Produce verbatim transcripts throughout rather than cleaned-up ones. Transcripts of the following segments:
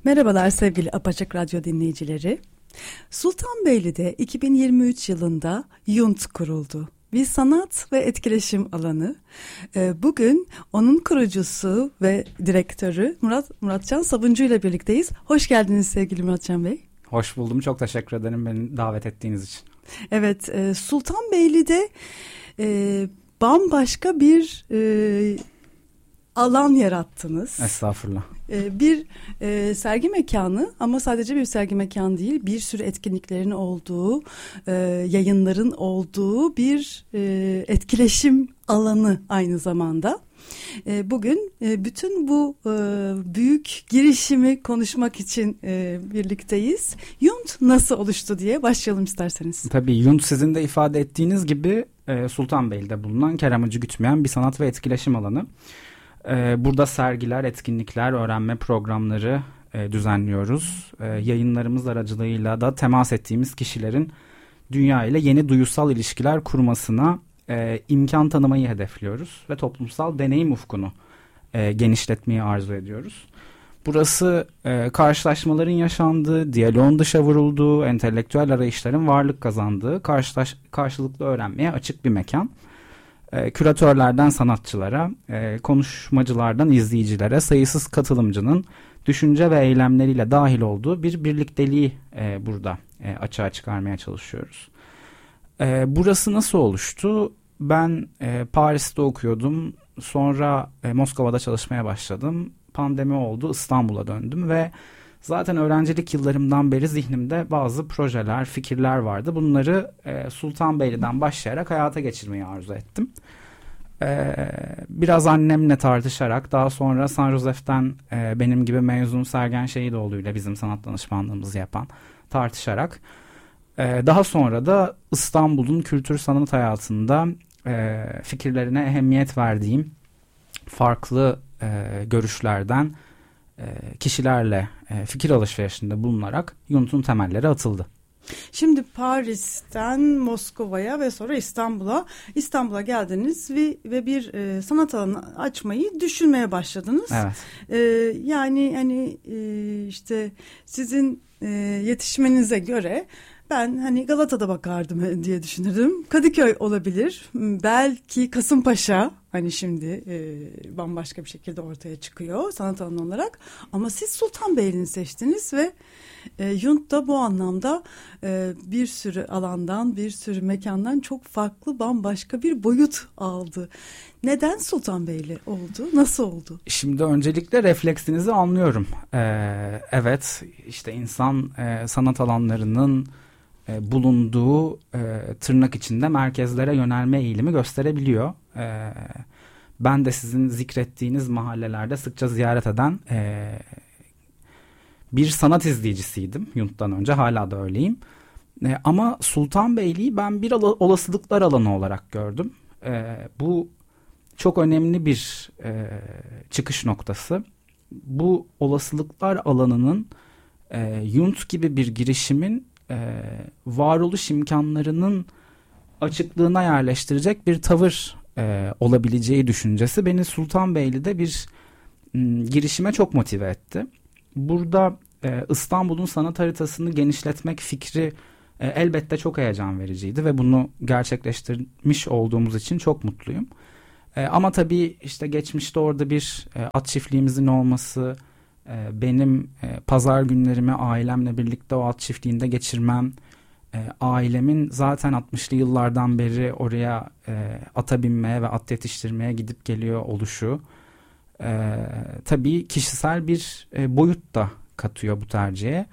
Merhabalar sevgili Apaçık Radyo dinleyicileri. Sultanbeyli'de iki bin yirmi üç yılında YUNT kuruldu. Bir sanat ve etkileşim alanı. Bugün onun kurucusu ve direktörü Murat Muratcan Sabuncu ile birlikteyiz. Hoş geldiniz sevgili Muratcan Bey. Hoş buldum. Çok teşekkür ederim beni davet ettiğiniz için. Evet, Sultanbeyli'de e, bambaşka bir e, alan yarattınız. Estağfurullah. E, bir e, sergi mekanı ama sadece bir sergi mekanı değil, bir sürü etkinliklerin olduğu, e, yayınların olduğu bir e, etkileşim alanı aynı zamanda. E, bugün e, bütün bu e, büyük girişimi konuşmak için e, birlikteyiz. YUNT nasıl oluştu diye başlayalım isterseniz. Tabii YUNT sizin de ifade ettiğiniz gibi e, Sultanbeyli'de bulunan kar amacı gütmeyen bir sanat ve etkileşim alanı. E, burada sergiler, etkinlikler, öğrenme programları e, düzenliyoruz. E, yayınlarımız aracılığıyla da temas ettiğimiz kişilerin dünya ile yeni duyusal ilişkiler kurmasına e, imkan tanımayı hedefliyoruz ve toplumsal deneyim ufkunu e, genişletmeyi arzu ediyoruz. Burası e, karşılaşmaların yaşandığı, diyaloğun dışa vurulduğu, entelektüel arayışların varlık kazandığı, karşılaş, karşılıklı öğrenmeye açık bir mekan. E, küratörlerden sanatçılara, e, konuşmacılardan izleyicilere, sayısız katılımcının düşünce ve eylemleriyle dahil olduğu bir birlikteliği e, burada e, açığa çıkarmaya çalışıyoruz. E, burası nasıl oluştu? Ben e, Paris'te okuyordum. Sonra e, Moskova'da çalışmaya başladım. Pandemi oldu. İstanbul'a döndüm ve zaten öğrencilik yıllarımdan beri zihnimde bazı projeler, fikirler vardı. Bunları e, Sultanbeyli'den başlayarak hayata geçirmeyi arzu ettim. E, biraz annemle tartışarak, daha sonra San Josef'ten e, benim gibi mezun Sergen Şehidoğlu ile bizim sanat danışmanlığımızı yapan tartışarak, daha sonra da İstanbul'un kültür sanat hayatında e, fikirlerine ehemmiyet verdiğim farklı e, görüşlerden e, kişilerle e, fikir alışverişinde bulunarak YUNT'un temelleri atıldı. Şimdi Paris'ten Moskova'ya ve sonra İstanbul'a İstanbul'a geldiniz ve, ve bir e, sanat alanı açmayı düşünmeye başladınız. Evet. E, yani hani e, işte sizin e, yetişmenize göre ben hani Galata'da bakardım diye düşünürdüm. Kadıköy olabilir. Belki Kasımpaşa hani şimdi e, bambaşka bir şekilde ortaya çıkıyor sanat alanı olarak. Ama siz Sultanbeyli'ni seçtiniz ve e, YUNT da bu anlamda e, bir sürü alandan, bir sürü mekandan çok farklı bambaşka bir boyut aldı. Neden Sultanbeyli oldu? Nasıl oldu? Şimdi öncelikle refleksinizi anlıyorum. Ee, evet işte insan e, sanat alanlarının E, bulunduğu e, tırnak içinde merkezlere yönelme eğilimi gösterebiliyor. E, ben de sizin zikrettiğiniz mahallelerde sıkça ziyaret eden e, bir sanat izleyicisiydim YUNT'tan önce, hala da öyleyim. E, ama Sultanbeyli'yi ben bir ala, olasılıklar alanı olarak gördüm. E, bu çok önemli bir e, çıkış noktası. Bu olasılıklar alanının e, YUNT gibi bir girişimin Ee, varoluş imkanlarının açıklığına yerleştirecek bir tavır e, olabileceği düşüncesi beni Sultanbeyli'de bir m, girişime çok motive etti. Burada e, İstanbul'un sanat haritasını genişletmek fikri e, elbette çok heyecan vericiydi ve bunu gerçekleştirmiş olduğumuz için çok mutluyum. E, ama tabii işte geçmişte orada bir e, at çiftliğimizin olması, benim pazar günlerimi ailemle birlikte o at çiftliğinde geçirmem, ailemin zaten altmışlı yıllardan beri oraya ata binmeye ve at yetiştirmeye gidip geliyor oluşu tabii kişisel bir boyut da katıyor bu tercihe.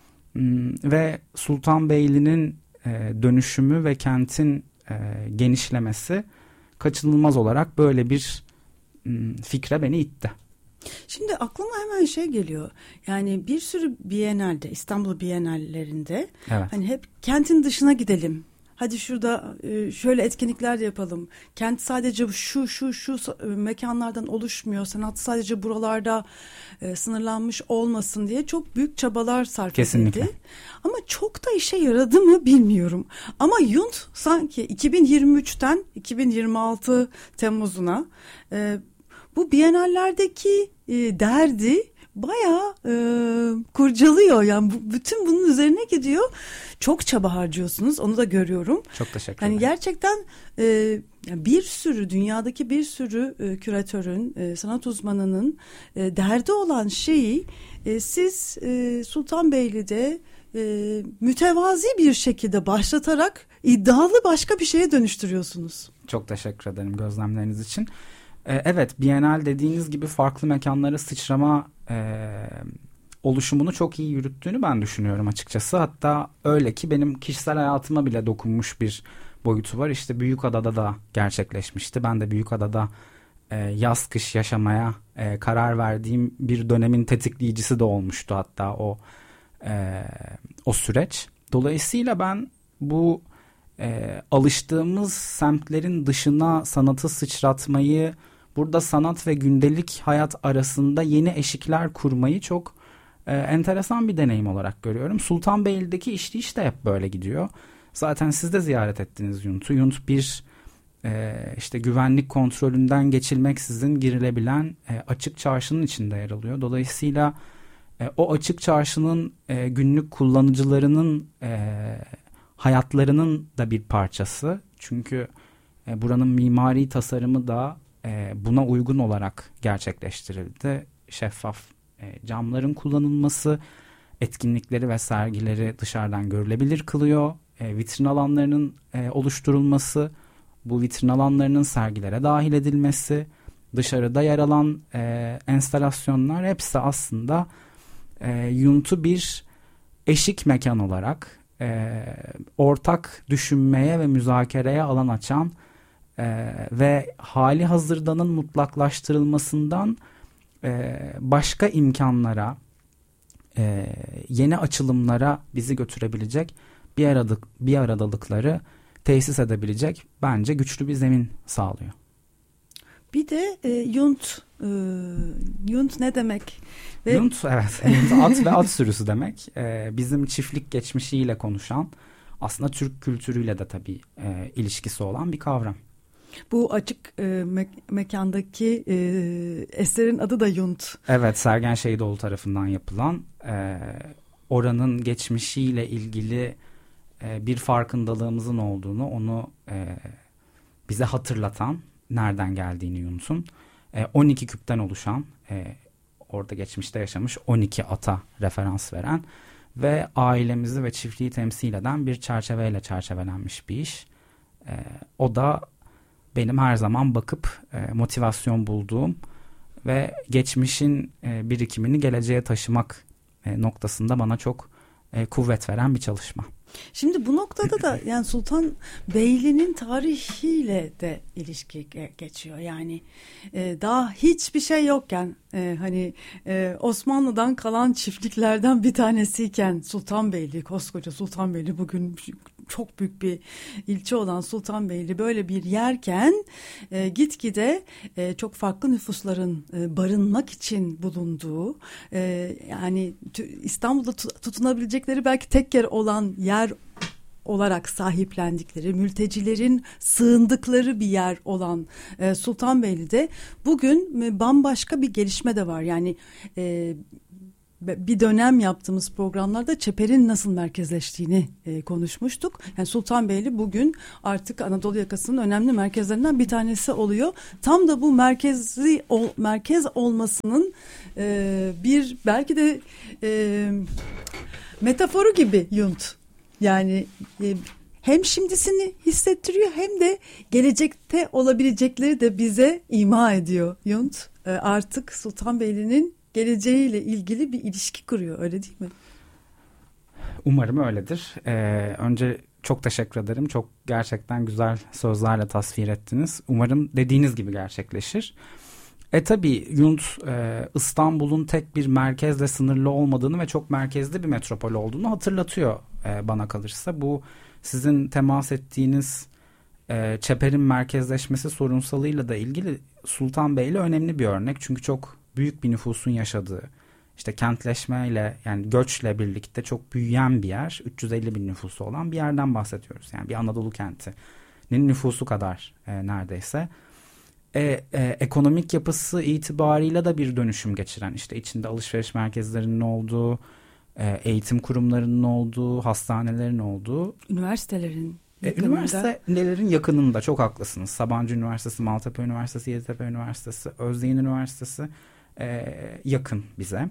Ve Sultanbeyli'nin dönüşümü ve kentin genişlemesi kaçınılmaz olarak böyle bir fikre beni itti. Şimdi aklıma hemen şey geliyor. Yani bir sürü Biennale'de, İstanbul Biennale'lerinde evet. hani hep kentin dışına gidelim. Hadi şurada şöyle etkinlikler de yapalım. Kent sadece şu şu şu mekanlardan oluşmuyor. Sanat sadece buralarda sınırlanmış olmasın diye çok büyük çabalar sarf Kesinlikle. edildi. Ama çok da işe yaradı mı bilmiyorum. Ama YUNT sanki iki bin yirmi üçten iki bin yirmi altı Temmuz'una bu Biennale'lerdeki derdi bayağı e, kurcalıyor. Yani bu, bütün bunun üzerine gidiyor. Çok çaba harcıyorsunuz. Onu da görüyorum. Çok teşekkür ederim. Yani gerçekten e, bir sürü dünyadaki bir sürü e, küratörün, e, sanat uzmanının e, derdi olan şeyi e, siz e, Sultanbeyli'de e, mütevazi bir şekilde başlatarak iddialı başka bir şeye dönüştürüyorsunuz. Çok teşekkür ederim gözlemleriniz için. Ee, evet, Bienal dediğiniz gibi farklı mekanlara sıçrama e, oluşumunu çok iyi yürüttüğünü ben düşünüyorum açıkçası. Hatta öyle ki benim kişisel hayatıma bile dokunmuş bir boyutu var. İşte Büyükada'da da gerçekleşmişti. Ben de Büyükada'da e, yaz kış yaşamaya e, karar verdiğim bir dönemin tetikleyicisi de olmuştu hatta o e, o süreç. Dolayısıyla ben bu e, alıştığımız semtlerin dışına sanatı sıçratmayı, burada sanat ve gündelik hayat arasında yeni eşikler kurmayı çok e, enteresan bir deneyim olarak görüyorum. Sultanbeyli'deki işleyiş de hep böyle gidiyor. Zaten siz de ziyaret ettiniz Yunt'u. Yunt bir e, işte güvenlik kontrolünden geçilmeksizin girilebilen e, açık çarşının içinde yer alıyor. Dolayısıyla e, o açık çarşının e, günlük kullanıcılarının e, hayatlarının da bir parçası. Çünkü e, buranın mimari tasarımı da e, buna uygun olarak gerçekleştirildi. Şeffaf e, camların kullanılması etkinlikleri ve sergileri dışarıdan görülebilir kılıyor. E, vitrin alanlarının e, oluşturulması, bu vitrin alanlarının sergilere dahil edilmesi, dışarıda yer alan e, enstalasyonlar hepsi aslında e, Yunt'u bir eşik mekan olarak e, ortak düşünmeye ve müzakereye alan açan e, ve hali hazırdanın mutlaklaştırılmasından e, başka imkanlara, e, yeni açılımlara bizi götürebilecek bir aradalık, bir aradalıkları tesis edebilecek bence güçlü bir zemin sağlıyor. Bir de e, Yunt, e, Yunt ne demek? Ve... Yunt, evet, Yunt at ve at sürüsü demek. E, bizim çiftlik geçmişiyle konuşan, aslında Türk kültürüyle de tabii e, ilişkisi olan bir kavram. Bu açık e, me- mekandaki e, eserin adı da Yunt. Evet, Sergen Şeydoğlu tarafından yapılan, e, oranın geçmişiyle ilgili e, bir farkındalığımızın olduğunu, onu e, bize hatırlatan, nereden geldiğini Yunt'un, e, on iki küpten oluşan, e, orada geçmişte yaşamış on iki ata referans veren ve ailemizi ve çiftliği temsil eden bir çerçeveyle çerçevelenmiş bir iş. E, o da benim her zaman bakıp e, motivasyon bulduğum ve geçmişin e, birikimini geleceğe taşımak e, noktasında bana çok e, kuvvet veren bir çalışma. Şimdi bu noktada da yani Sultanbeyli'nin tarihiyle de ilişki geçiyor. Yani e, daha hiçbir şey yokken e, hani e, Osmanlı'dan kalan çiftliklerden bir tanesiyken Sultanbeyli, koskoca Sultanbeyli, bugün çok büyük bir ilçe olan Sultanbeyli böyle bir yerken e, gitgide e, çok farklı nüfusların e, barınmak için bulunduğu, e, yani İstanbul'da tutunabilecekleri belki tek yer olan yer olarak sahiplendikleri, mültecilerin sığındıkları bir yer olan e, Sultanbeyli'de bugün e, bambaşka bir gelişme de var. Yani e, bir dönem yaptığımız programlarda çeperin nasıl merkezleştiğini e, konuşmuştuk. Yani Sultanbeyli bugün artık Anadolu yakasının önemli merkezlerinden bir tanesi oluyor. Tam da bu merkezi ol, merkez olmasının e, bir belki de e, metaforu gibi Yunt. Yani e, hem şimdisini hissettiriyor hem de gelecekte olabilecekleri de bize ima ediyor Yunt. E, artık Sultanbeyli'nin geleceğiyle ilgili bir ilişki kuruyor, öyle değil mi? Umarım öyledir. Ee, önce çok teşekkür ederim. Çok gerçekten güzel sözlerle tasvir ettiniz. Umarım dediğiniz gibi gerçekleşir. E tabii Yunt e, İstanbul'un tek bir merkezle sınırlı olmadığını ve çok merkezli bir metropol olduğunu hatırlatıyor e, bana kalırsa. Bu sizin temas ettiğiniz e, çeperin merkezleşmesi sorunsalıyla da ilgili Sultanbeyli önemli bir örnek. Çünkü çok büyük bir nüfusun yaşadığı, işte kentleşmeyle, yani göçle birlikte çok büyüyen bir yer, üç yüz elli bin nüfusu olan bir yerden bahsediyoruz. Yani bir Anadolu kentinin nüfusu kadar e, neredeyse. E, e, ekonomik yapısı itibarıyla da bir dönüşüm geçiren, işte içinde alışveriş merkezlerinin olduğu, e, eğitim kurumlarının olduğu, hastanelerin olduğu, üniversitelerin e, üniversitelerin yakınında, çok haklısınız. Sabancı Üniversitesi, Maltepe Üniversitesi, Yeditepe Üniversitesi, Özyeğin Üniversitesi e, yakın bize.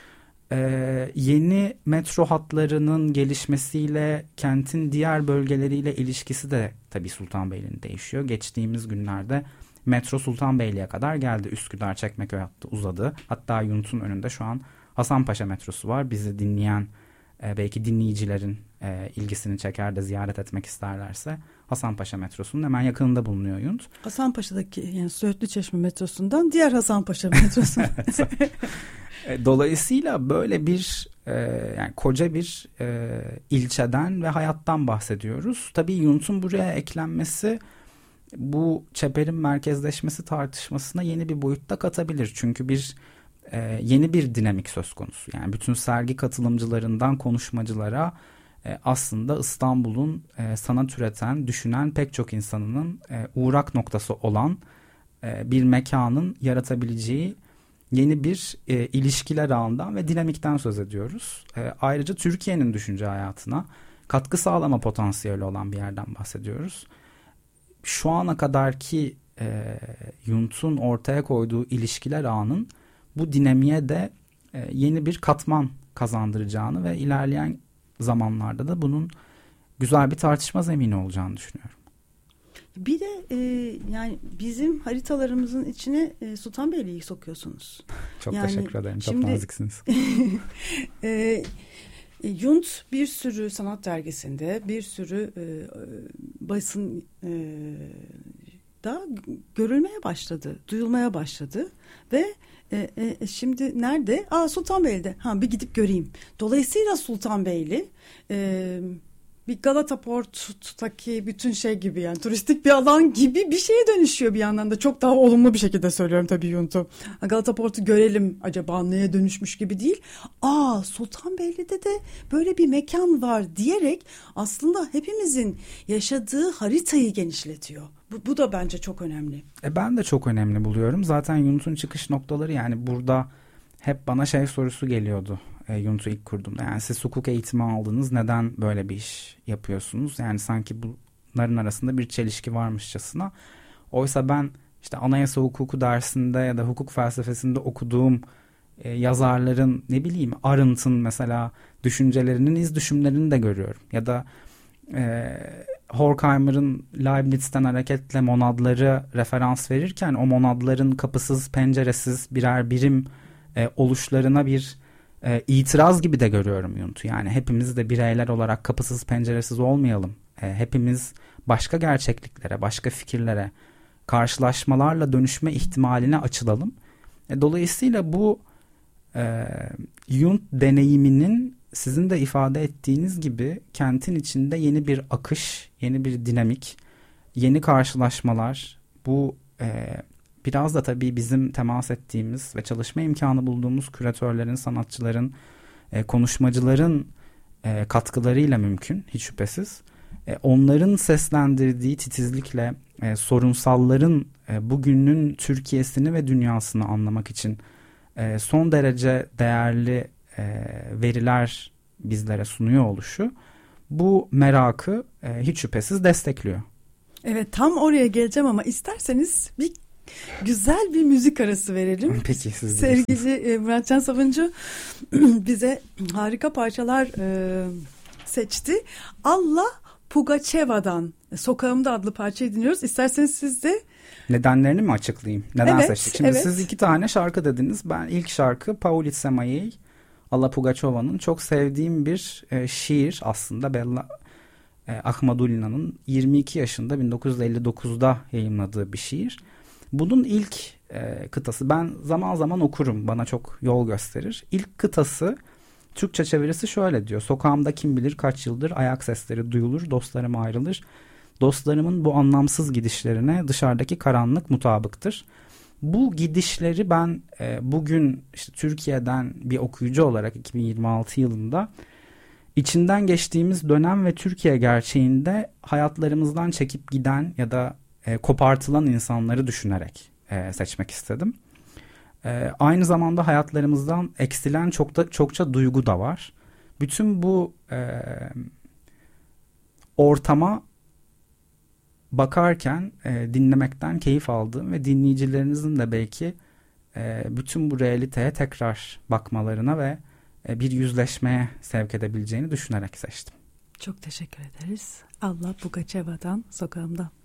E, yeni metro hatlarının gelişmesiyle kentin diğer bölgeleriyle ilişkisi de tabii Sultanbeyli'nin değişiyor. Geçtiğimiz günlerde metro Sultanbeyli'ye kadar geldi. Üsküdar Çekmeköy hattı uzadı. Hatta Yunt'un önünde şu an Hasanpaşa metrosu var. Bizi dinleyen e, belki dinleyicilerin e, ilgisini çeker de ziyaret etmek isterlerse Hasanpaşa metrosunun hemen yakınında bulunuyor Yunt. Hasanpaşa'daki, yani Söğütlüçeşme metrosundan diğer Hasanpaşa metrosu. Dolayısıyla böyle bir e, yani koca bir e, ilçeden ve hayattan bahsediyoruz. Tabii Yunt'un buraya eklenmesi bu çeperin merkezleşmesi tartışmasına yeni bir boyutta katabilir. Çünkü bir e, yeni bir dinamik söz konusu. Yani bütün sergi katılımcılarından konuşmacılara e, aslında İstanbul'un e, sanat üreten, düşünen pek çok insanının e, uğrak noktası olan e, bir mekanın yaratabileceği yeni bir e, ilişkiler ağından ve dinamikten söz ediyoruz. E, ayrıca Türkiye'nin düşünce hayatına katkı sağlama potansiyeli olan bir yerden bahsediyoruz. Şu ana kadarki e, Yunt'un ortaya koyduğu ilişkiler ağının bu dinamiğe de e, yeni bir katman kazandıracağını ve ilerleyen zamanlarda da bunun güzel bir tartışma zemini olacağını düşünüyorum. Bir de e, yani bizim haritalarımızın içine e, Sultanbeyli'yi sokuyorsunuz. Çok yani teşekkür ederim. Çok şimdi, naziksiniz. e, Yunt bir sürü sanat dergisinde, bir sürü e, basın e, da görülmeye başladı, duyulmaya başladı ve e, e, şimdi nerede? Aa, Sultanbeyli'de. Ha, bir gidip göreyim. Dolayısıyla Sultanbeyli e, bir Galata Port'taki bütün şey gibi, yani turistik bir alan gibi bir şeye dönüşüyor bir yandan da. Çok daha olumlu bir şekilde söylüyorum tabii Yunt'u. Galata Port'u görelim, acaba neye dönüşmüş gibi değil. Aa, Sultanbeyli'de de böyle bir mekan var diyerek aslında hepimizin yaşadığı haritayı genişletiyor. Bu, bu da bence çok önemli. E ben de çok önemli buluyorum. Zaten Yunt'un çıkış noktaları, yani burada hep bana şey sorusu geliyordu. Yunt'u ilk kurduğumda. Yani siz hukuk eğitimi aldınız, neden böyle bir iş yapıyorsunuz? Yani sanki bunların arasında bir çelişki varmışçasına. Oysa ben işte anayasa hukuku dersinde ya da hukuk felsefesinde okuduğum e, yazarların, ne bileyim, Arendt'ın mesela düşüncelerinin iz düşümlerini de görüyorum. Ya da e, Horkheimer'ın Leibniz'ten hareketle monadları referans verirken o monadların kapısız, penceresiz birer birim e, oluşlarına bir E, itiraz gibi de görüyorum Yunt'u. Yani hepimiz de bireyler olarak kapısız penceresiz olmayalım. E, hepimiz başka gerçekliklere, başka fikirlere, karşılaşmalarla dönüşme ihtimaline açılalım. E, dolayısıyla bu e, Yunt deneyiminin sizin de ifade ettiğiniz gibi kentin içinde yeni bir akış, yeni bir dinamik, yeni karşılaşmalar, bu e, biraz da tabii bizim temas ettiğimiz ve çalışma imkanı bulduğumuz küratörlerin, sanatçıların, e, konuşmacıların e, katkılarıyla mümkün hiç şüphesiz. E, onların seslendirdiği titizlikle e, sorunsalların e, bugünün Türkiye'sini ve dünyasını anlamak için e, son derece değerli e, veriler bizlere sunuyor oluşu bu merakı e, hiç şüphesiz destekliyor. Evet, tam oraya geleceğim ama isterseniz bir güzel bir müzik arası verelim. Peki, siz sevgili e, Muratcan Sabuncu bize harika parçalar e, seçti. Alla Pugacheva'dan Sokağımda adlı parçayı dinliyoruz. İsterseniz siz de nedenlerini mi açıklayayım? Neden evet, seçtik? Şimdi evet. Siz iki tane şarkı dediniz. Ben ilk şarkı Paulice Mayei, Alla Pugacheva'nın çok sevdiğim bir e, şiir aslında. Bella e, Ahmadulina'nın yirmi iki yaşında bin dokuz yüz elli dokuzda yayımladığı bir şiir. Bunun ilk e, kıtası, ben zaman zaman okurum, bana çok yol gösterir. İlk kıtası, Türkçe çevirisi şöyle diyor: sokağımda kim bilir kaç yıldır ayak sesleri duyulur, dostlarım ayrılır. Dostlarımın bu anlamsız gidişlerine dışarıdaki karanlık mutabıktır. Bu gidişleri ben e, bugün işte Türkiye'den bir okuyucu olarak iki bin yirmi altı yılında içinden geçtiğimiz dönem ve Türkiye gerçeğinde hayatlarımızdan çekip giden ya da e, kopartılan insanları düşünerek e, seçmek istedim. E, aynı zamanda hayatlarımızdan eksilen çok da çokça duygu da var. Bütün bu e, ortama bakarken e, dinlemekten keyif aldığım ve dinleyicilerinizin de belki e, bütün bu realiteye tekrar bakmalarına ve e, bir yüzleşmeye sevk edebileceğini düşünerek seçtim. Çok teşekkür ederiz. Allah Pugacheva'dan sokağımda.